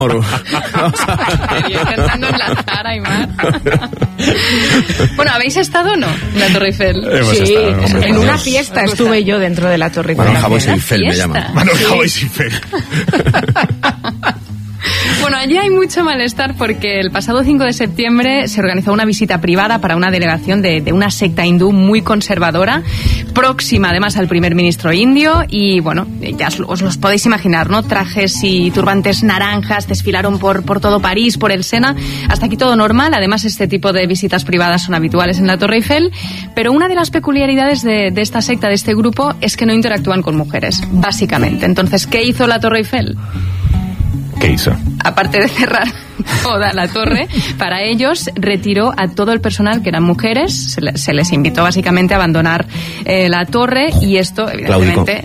Intentando enlazar, Aymar. Bueno, ¿habéis estado o no en la Torre Eiffel? Sí, en una fiesta estuve yo dentro de la Torre Eiffel. Manuel Javois Eiffel me llaman. Manuel Javois Eiffel. Bueno, allí hay mucho malestar porque el pasado 5 de septiembre se organizó una visita privada para una delegación de una secta hindú muy conservadora, próxima además al primer ministro indio, y bueno, ya os los podéis imaginar, ¿no? Trajes y turbantes naranjas desfilaron por todo París, por el Sena. Hasta aquí todo normal. Además, este tipo de visitas privadas son habituales en la Torre Eiffel, pero una de las peculiaridades de esta secta, de este grupo, es que no interactúan con mujeres, básicamente. Entonces, ¿qué hizo la Torre Eiffel? ¿Qué hizo? Aparte de cerrar toda la torre, para ellos retiró a todo el personal que eran mujeres, se les invitó básicamente a abandonar la torre, y esto evidentemente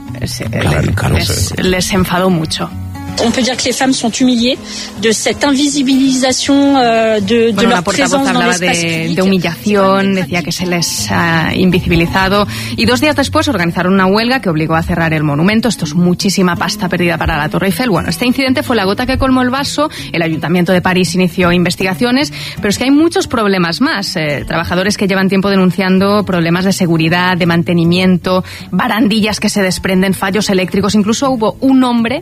les enfadó mucho. On peut dire que les femmes sont humiliées de cette invisibilisation de leur présence dans l'espace public. De humillación, decía que se les ha invisibilizado, y 2 días después organizaron una huelga que obligó a cerrar el monumento. Esto es muchísima pasta perdida para la Torre Eiffel. Bueno, este incidente fue la gota que colmó el vaso. El Ayuntamiento de París inició investigaciones, pero es que hay muchos problemas más. Trabajadores que llevan tiempo denunciando problemas de seguridad, de mantenimiento, barandillas que se desprenden, fallos eléctricos. Incluso hubo un hombre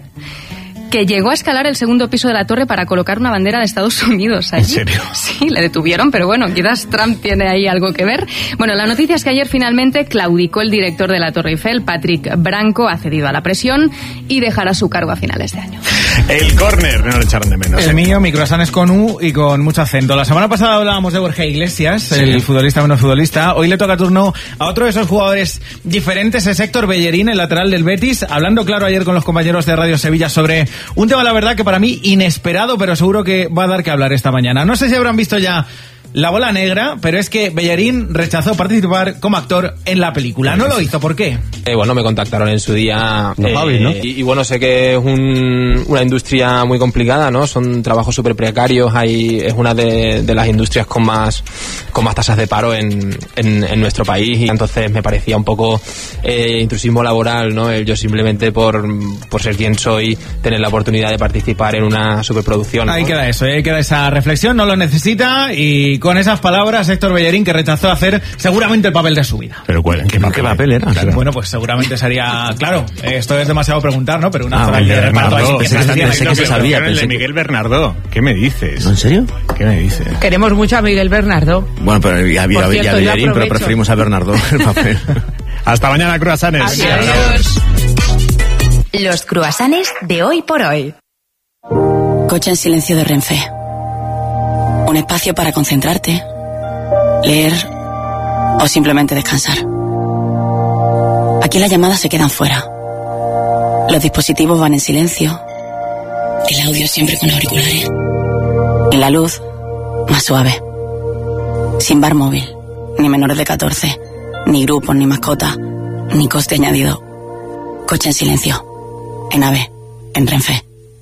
que llegó a escalar el 2.º piso de la torre para colocar una bandera de Estados Unidos allí. ¿En serio? Sí, le detuvieron, pero bueno, quizás Trump tiene ahí algo que ver. Bueno, la noticia es que ayer finalmente claudicó el director de la Torre Eiffel, Patrick Branco, ha cedido a la presión y dejará su cargo a finales de año. El córner, no lo echaron de menos. El mío, mi croissant es con U y con mucho acento. La semana pasada hablábamos de Borja Iglesias, el futbolista menos futbolista. Hoy le toca turno a otro de esos jugadores diferentes, es Héctor Bellerín, el lateral del Betis, hablando claro ayer con los compañeros de Radio Sevilla sobre un tema, la verdad, que para mí inesperado, pero seguro que va a dar que hablar esta mañana. No sé si habrán visto ya La Bola Negra, pero es que Bellerín rechazó participar como actor en la película. No lo hizo, ¿por qué? Bueno, me contactaron en su día. Javi, ¿no? Y bueno, sé que es una industria muy complicada, ¿no? Son trabajos súper precarios. Es una de las industrias con más tasas de paro en nuestro país. Y entonces me parecía un poco intrusismo laboral, ¿no? Yo simplemente por ser quien soy, tener la oportunidad de participar en una superproducción, ¿no? Ahí queda eso, ahí queda esa reflexión. No lo necesita, y con esas palabras, Héctor Bellerín, que rechazó hacer seguramente el papel de su vida. Pero ¿qué papel era? Claro. Bueno, pues seguramente sería... Claro, esto es demasiado preguntar, ¿no? Pero una frase de reparto ahí que se sabía. El de Miguel Bernardo. ¿Qué me dices? ¿En serio? ¿Qué me dices? Queremos mucho a Miguel Bernardo. Bueno, pero ya había Bellerín, pero preferimos a Bernardo el papel. Hasta mañana, croissants. Adiós. Los croissants de hoy por hoy. Coche en silencio de Renfe. Un espacio para concentrarte, leer o simplemente descansar. Aquí las llamadas se quedan fuera. Los dispositivos van en silencio. El audio siempre con auriculares. Y la luz más suave. Sin bar móvil, ni menores de 14, ni grupos, ni mascotas, ni coste añadido. Coche en silencio. En AVE, en Renfe.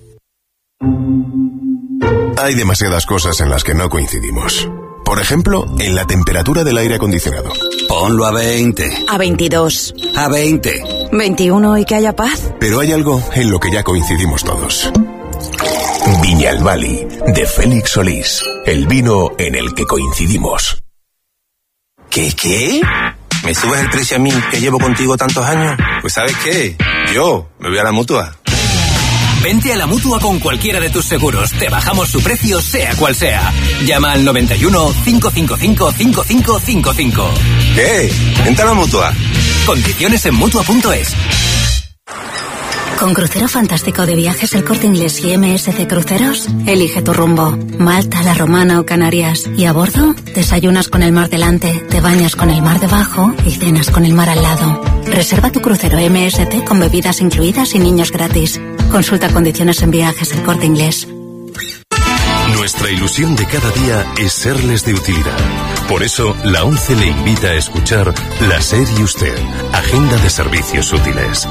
Hay demasiadas cosas en las que no coincidimos. Por ejemplo, en la temperatura del aire acondicionado. Ponlo a 20. A 22. A 20. 21 y que haya paz. Pero hay algo en lo que ya coincidimos todos. Viñalbali, de Félix Solís. El vino en el que coincidimos. ¿Qué? ¿Me subes el precio a mí, que llevo contigo tantos años? Pues ¿sabes qué? Yo me voy a la Mutua. Vente a la Mutua con cualquiera de tus seguros. Te bajamos su precio, sea cual sea. Llama al 91 555 5555. ¿Qué? Vente a la Mutua. Condiciones en Mutua.es. Con Crucero Fantástico de Viajes El Corte Inglés y MSC Cruceros, elige tu rumbo. Malta, La Romana o Canarias. Y a bordo, desayunas con el mar delante, te bañas con el mar debajo y cenas con el mar al lado. Reserva tu crucero MSC con bebidas incluidas y niños gratis. Consulta condiciones en Viajes El Corte Inglés. Nuestra ilusión de cada día es serles de utilidad. Por eso, la ONCE le invita a escuchar La SER y Usted, Agenda de Servicios Útiles.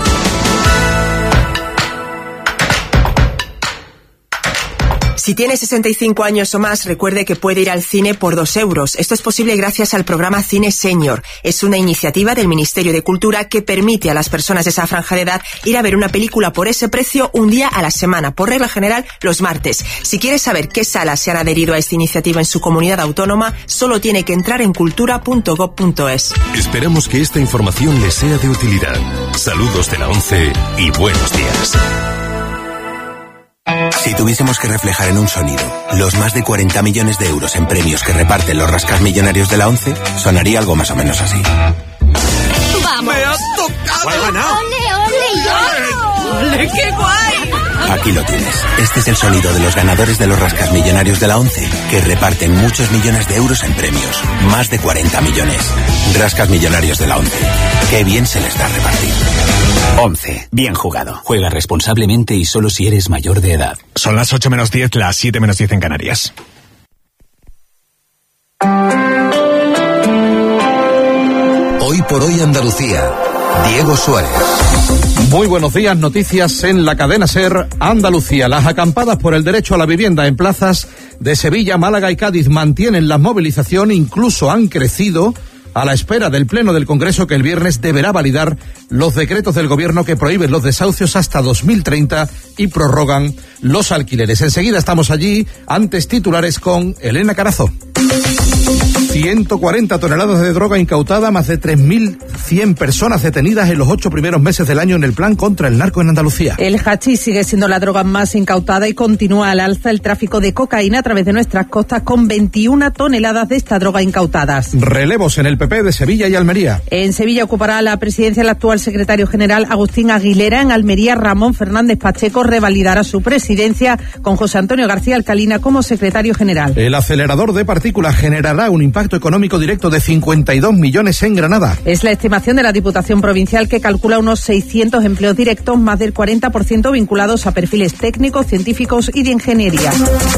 Si tiene 65 años o más, recuerde que puede ir al cine por 2 euros. Esto es posible gracias al programa Cine Senior. Es una iniciativa del Ministerio de Cultura que permite a las personas de esa franja de edad ir a ver una película por ese precio un día a la semana, por regla general los martes. Si quiere saber qué salas se han adherido a esta iniciativa en su comunidad autónoma, solo tiene que entrar en cultura.gov.es. Esperamos que esta información le sea de utilidad. Saludos de la ONCE y buenos días. Si tuviésemos que reflejar en un sonido los más de 40 millones de euros en premios que reparten los rascasmillonarios de la ONCE, sonaría algo más o menos así. ¡Vamos! ¡Me ha tocado! ¡He ganado! ¡Ole, ole! ¡Ole, qué guay! Aquí lo tienes. Este es el sonido de los ganadores de los rascasmillonarios de la ONCE, que reparten muchos millones de euros en premios. Más de 40 millones. Rascasmillonarios de la ONCE. Qué bien se les da repartir. ONCE. Bien jugado. Juega responsablemente y solo si eres mayor de edad. Son las 8 menos 10, las 7 menos 10 en Canarias. Hoy por hoy Andalucía. Diego Suárez. Muy buenos días, noticias en la cadena SER Andalucía. Las acampadas por el derecho a la vivienda en plazas de Sevilla, Málaga y Cádiz mantienen la movilización, incluso han crecido a la espera del Pleno del Congreso que el viernes deberá validar los decretos del Gobierno que prohíben los desahucios hasta 2030 y prorrogan los alquileres. Enseguida estamos allí, antes titulares con Elena Carazo. 140 toneladas de droga incautada, más de 3.100 personas detenidas en los 8 primeros meses del año en el plan contra el narco en Andalucía. El hachís sigue siendo la droga más incautada y continúa al alza el tráfico de cocaína a través de nuestras costas con 21 toneladas de esta droga incautadas. Relevos en el PP de Sevilla y Almería. En Sevilla ocupará la presidencia el actual secretario general Agustín Aguilera. En Almería, Ramón Fernández Pacheco revalidará su presidencia con José Antonio García Alcalina como secretario general. El acelerador de partículas generará un impacto económico directo de 52 millones en Granada. Es la estimación de la Diputación Provincial, que calcula unos 600 empleos directos, más del 40% vinculados a perfiles técnicos, científicos y de ingeniería.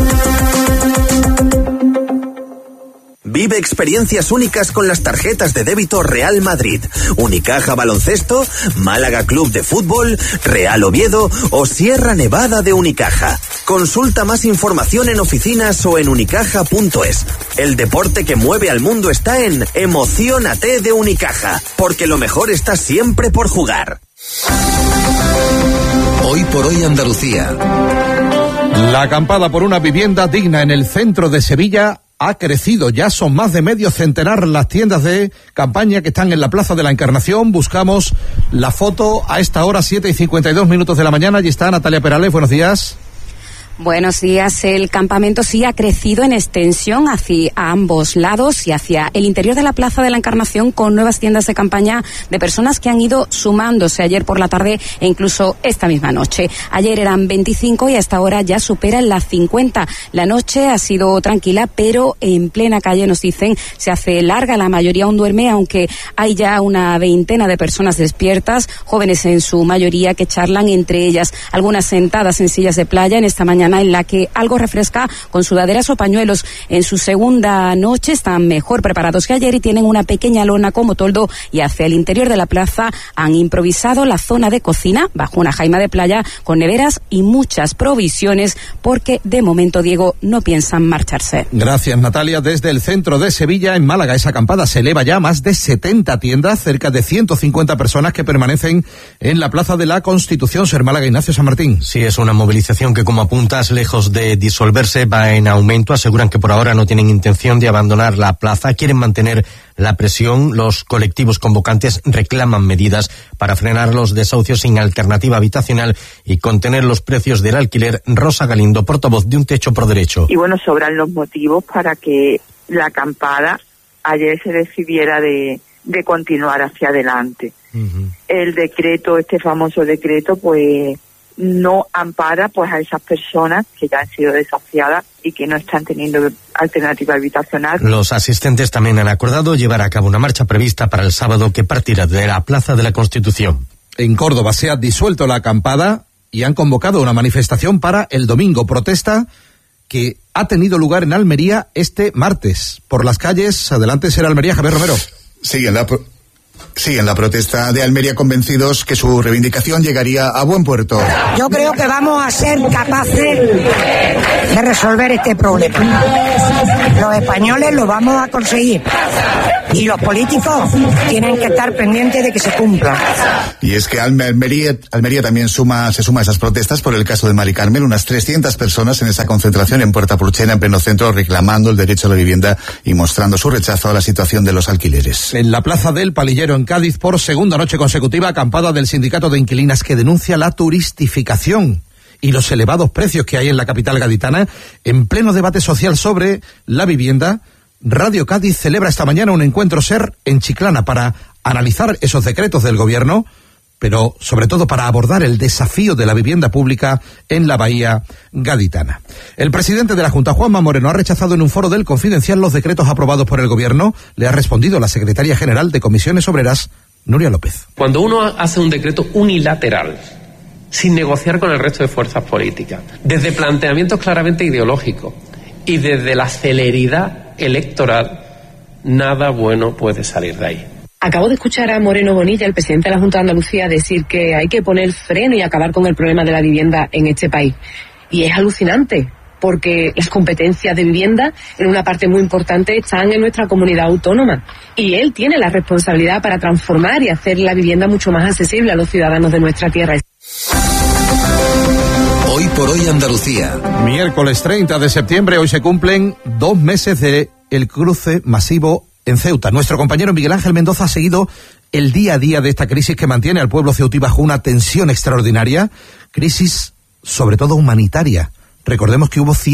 Vive experiencias únicas con las tarjetas de débito Real Madrid, Unicaja Baloncesto, Málaga Club de Fútbol, Real Oviedo o Sierra Nevada de Unicaja. Consulta más información en oficinas o en unicaja.es. El deporte que mueve al mundo está en Emociónate de Unicaja, porque lo mejor está siempre por jugar. Hoy por hoy Andalucía. La acampada por una vivienda digna en el centro de Sevilla ha crecido. Ya son más de medio centenar las tiendas de campaña que están en la Plaza de la Encarnación. Buscamos la foto a esta hora, 7:52 de la mañana. Allí está Natalia Perales. Buenos días. Buenos días. El campamento sí ha crecido en extensión hacia ambos lados y hacia el interior de la Plaza de la Encarnación, con nuevas tiendas de campaña de personas que han ido sumándose ayer por la tarde e incluso esta misma noche. Ayer eran 25 y hasta ahora ya superan las 50. La noche ha sido tranquila, pero en plena calle, nos dicen, se hace larga. La mayoría aún duerme, aunque hay ya una veintena de personas despiertas, jóvenes en su mayoría, que charlan entre ellas. Algunas sentadas en sillas de playa en esta mañana en la que algo refresca con sudaderas o pañuelos. En su segunda noche están mejor preparados que ayer y tienen una pequeña lona como toldo, y hacia el interior de la plaza han improvisado la zona de cocina bajo una jaima de playa con neveras y muchas provisiones, porque de momento, Diego, no piensan marcharse. Gracias, Natalia. Desde el centro de Sevilla, en Málaga, esa acampada se eleva ya a más de 70 tiendas, cerca de 150 personas que permanecen en la Plaza de la Constitución. Ser Málaga, Ignacio San Martín. Sí, es una movilización que, como apuntas, lejos de disolverse, va en aumento. Aseguran que por ahora no tienen intención de abandonar la plaza, quieren mantener la presión. Los colectivos convocantes reclaman medidas para frenar los desahucios sin alternativa habitacional y contener los precios del alquiler. Rosa Galindo, portavoz de Un Techo por Derecho. Y bueno, sobran los motivos para que la acampada ayer se decidiera de continuar hacia adelante. El decreto, este famoso decreto, pues no ampara pues a esas personas que ya han sido desahuciadas y que no están teniendo alternativa habitacional. Los asistentes también han acordado llevar a cabo una marcha prevista para el sábado que partirá de la Plaza de la Constitución. En Córdoba se ha disuelto la acampada y han convocado una manifestación para el domingo. Protesta que ha tenido lugar en Almería este martes. Por las calles, adelante, Ser Almería, Javier Romero. Siguen la protesta de Almería, convencidos que su reivindicación llegaría a buen puerto. Yo creo que vamos a ser capaces de resolver este problema. Los españoles lo vamos a conseguir y los políticos tienen que estar pendientes de que se cumpla. Y es que Almería también se suma a esas protestas por el caso de Mari Carmen. Unas 300 personas en esa concentración en Puerta Purchena, en pleno centro, reclamando el derecho a la vivienda y mostrando su rechazo a la situación de los alquileres. En la Plaza del Palillero, en Cádiz, por segunda noche consecutiva, acampada del sindicato de inquilinas que denuncia la turistificación y los elevados precios que hay en la capital gaditana. En pleno debate social sobre la vivienda, Radio Cádiz celebra esta mañana un encuentro SER en Chiclana para analizar esos decretos del gobierno, pero sobre todo para abordar el desafío de la vivienda pública en la bahía gaditana. El presidente de la Junta, Juanma Moreno, ha rechazado en un foro del Confidencial los decretos aprobados por el gobierno. Le ha respondido la secretaria general de Comisiones Obreras, Nuria López. Cuando uno hace un decreto unilateral, sin negociar con el resto de fuerzas políticas, desde planteamientos claramente ideológicos y desde la celeridad electoral, nada bueno puede salir de ahí. Acabo de escuchar a Moreno Bonilla, el presidente de la Junta de Andalucía, decir que hay que poner freno y acabar con el problema de la vivienda en este país. Y es alucinante, porque las competencias de vivienda, en una parte muy importante, están en nuestra comunidad autónoma. Y él tiene la responsabilidad para transformar y hacer la vivienda mucho más accesible a los ciudadanos de nuestra tierra. Hoy por hoy Andalucía. Miércoles 30 de septiembre, hoy se cumplen 2 meses de el cruce masivo en Ceuta. Nuestro compañero Miguel Ángel Mendoza ha seguido el día a día de esta crisis que mantiene al pueblo ceutí bajo una tensión extraordinaria, crisis sobre todo humanitaria. Recordemos que hubo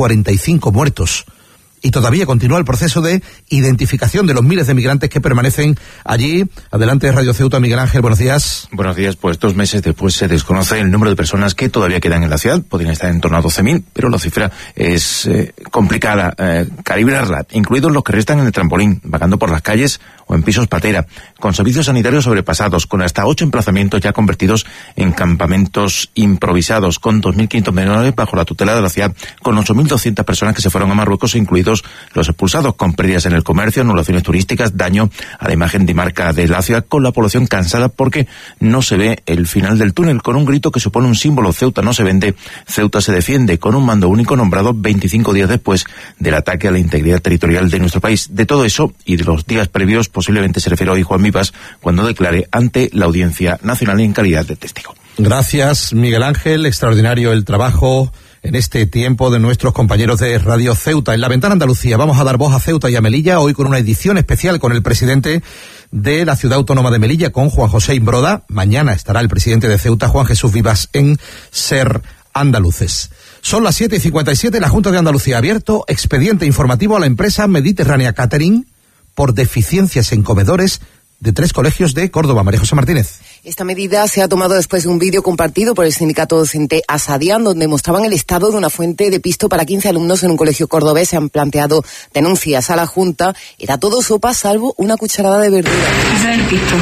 145 muertos y todavía continúa el proceso de identificación de los miles de migrantes que permanecen allí. Adelante, Radio Ceuta, Miguel Ángel, buenos días. Buenos días, pues 2 meses después se desconoce el número de personas que todavía quedan en la ciudad. Podrían estar en torno a 12.000, pero la cifra es complicada calibrarla, incluidos los que restan en el trampolín, vagando por las calles o en pisos patera, con servicios sanitarios sobrepasados, con hasta 8 emplazamientos ya convertidos en campamentos improvisados, con 2.500 menores bajo la tutela de la ciudad, con 8.200 personas que se fueron a Marruecos, incluidos los expulsados, con pérdidas en el comercio, anulaciones turísticas, daño a la imagen de marca de la ciudad, con la población cansada porque no se ve el final del túnel, con un grito que supone un símbolo: Ceuta no se vende, Ceuta se defiende, con un mando único nombrado 25 días después del ataque a la integridad territorial de nuestro país. De todo eso y de los días previos, posiblemente se refiere hoy Juan Mivas cuando declare ante la Audiencia Nacional en calidad de testigo. Gracias, Miguel Ángel. Extraordinario el trabajo en este tiempo de nuestros compañeros de Radio Ceuta. En La Ventana Andalucía vamos a dar voz a Ceuta y a Melilla, hoy con una edición especial con el presidente de la Ciudad Autónoma de Melilla, con Juan José Imbroda. Mañana estará el presidente de Ceuta, Juan Jesús Vivas, en Ser Andaluces. Son las 7:57, la Junta de Andalucía ha abierto expediente informativo a la empresa Mediterránea Catering por deficiencias en comedores de 3 colegios de Córdoba. María José Martínez. Esta medida se ha tomado después de un vídeo compartido por el sindicato docente Asadian, donde mostraban el estado de una fuente de pisto para 15 alumnos en un colegio cordobés. Se han planteado denuncias a la Junta. Era todo sopa salvo una cucharada de verdura. Ese es el pisto.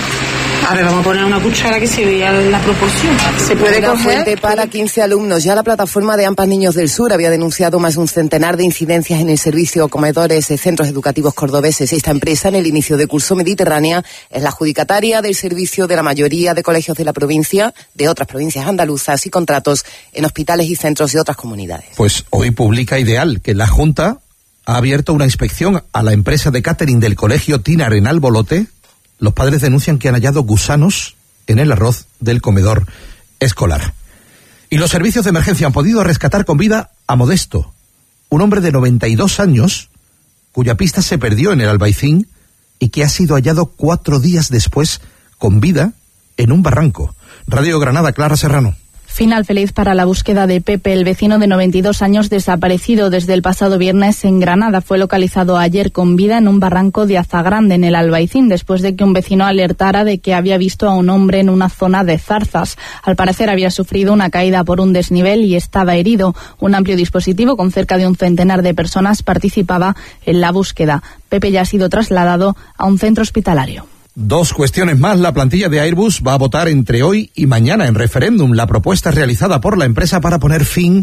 Ahora vamos a poner una cuchara que se vea la proporción. Se puede coger fuente para 15 alumnos. Ya la plataforma de AMPA Niños del Sur había denunciado más de un centenar de incidencias en el servicio comedores de centros educativos cordobeses. Esta empresa, en el inicio de curso Mediterránea, es la adjudicataria del servicio de la mayoría de colegios de la provincia, de otras provincias andaluzas, y contratos en hospitales y centros de otras comunidades. Pues hoy publica Ideal que la Junta ha abierto una inspección a la empresa de catering del colegio Tinar en Albolote. Los padres denuncian que han hallado gusanos en el arroz del comedor escolar. Y los servicios de emergencia han podido rescatar con vida a Modesto, un hombre de 92 años cuya pista se perdió en el Albaicín y que ha sido hallado 4 días después con vida en un barranco. Radio Granada, Clara Serrano. Final feliz para la búsqueda de Pepe, el vecino de 92 años desaparecido desde el pasado viernes en Granada. Fue localizado ayer con vida en un barranco de Azagrande, en el Albaicín, después de que un vecino alertara de que había visto a un hombre en una zona de zarzas. Al parecer había sufrido una caída por un desnivel y estaba herido. Un amplio dispositivo con cerca de un centenar de personas participaba en la búsqueda. Pepe ya ha sido trasladado a un centro hospitalario. 2 cuestiones más. La plantilla de Airbus va a votar entre hoy y mañana en referéndum la propuesta realizada por la empresa para poner fin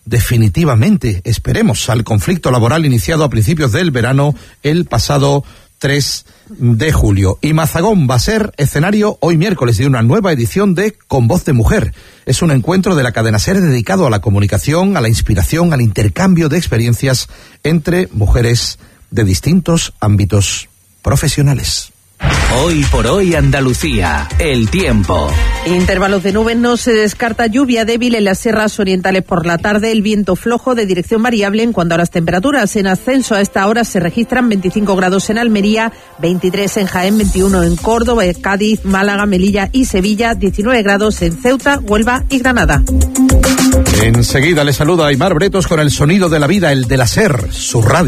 definitivamente, esperemos, al conflicto laboral iniciado a principios del verano el pasado 3 de julio. Y Mazagón va a ser escenario hoy miércoles de una nueva edición de Con Voz de Mujer. Es un encuentro de la cadena SER dedicado a la comunicación, a la inspiración, al intercambio de experiencias entre mujeres de distintos ámbitos profesionales. Hoy por hoy Andalucía, el tiempo. Intervalos de nubes, no se descarta lluvia débil en las sierras orientales por la tarde, el viento flojo de dirección variable en cuanto a las temperaturas. En ascenso a esta hora se registran 25 grados en Almería, 23 en Jaén, 21 en Córdoba, Cádiz, Málaga, Melilla y Sevilla, 19 grados en Ceuta, Huelva y Granada. Enseguida le saluda Aymar Bretos con el sonido de la vida, el de la SER, su radio.